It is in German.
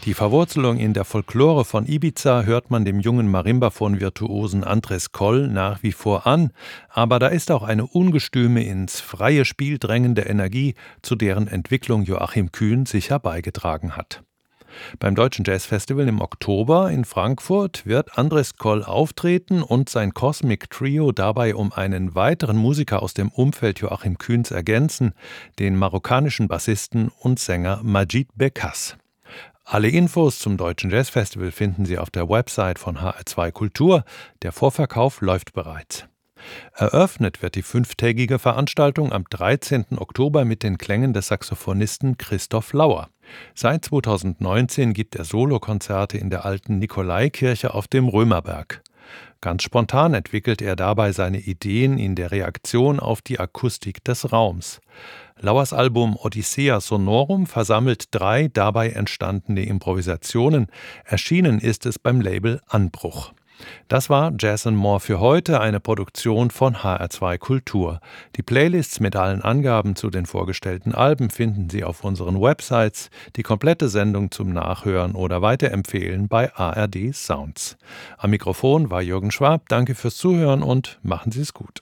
Die Verwurzelung in der Folklore von Ibiza hört man dem jungen Marimbaphon-Virtuosen Andres Coll nach wie vor an, aber da ist auch eine ungestüme, ins freie Spiel drängende Energie, zu deren Entwicklung Joachim Kühn sicher beigetragen hat. Beim Deutschen Jazzfestival im Oktober in Frankfurt wird Andres Coll auftreten und sein Cosmic Trio dabei um einen weiteren Musiker aus dem Umfeld Joachim Kühns ergänzen, den marokkanischen Bassisten und Sänger Majid Bekas. Alle Infos zum Deutschen Jazzfestival finden Sie auf der Website von HR2 Kultur. Der Vorverkauf läuft bereits. Eröffnet wird die 5-tägige Veranstaltung am 13. Oktober mit den Klängen des Saxophonisten Christoph Lauer. Seit 2019 gibt er Solokonzerte in der alten Nikolaikirche auf dem Römerberg. Ganz spontan entwickelt er dabei seine Ideen in der Reaktion auf die Akustik des Raums. Lauers Album Odyssea Sonorum versammelt 3 dabei entstandene Improvisationen. Erschienen ist es beim Label Anbruch. Das war Jazz & More für heute, eine Produktion von HR2 Kultur. Die Playlists mit allen Angaben zu den vorgestellten Alben finden Sie auf unseren Websites, die komplette Sendung zum Nachhören oder Weiterempfehlen bei ARD Sounds. Am Mikrofon war Jürgen Schwab, danke fürs Zuhören und machen Sie es gut.